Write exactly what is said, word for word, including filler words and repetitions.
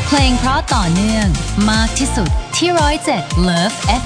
เพลงเพราะต่อเนื่องมากที่สุดที่ร้อยเจ็ด Love เอฟ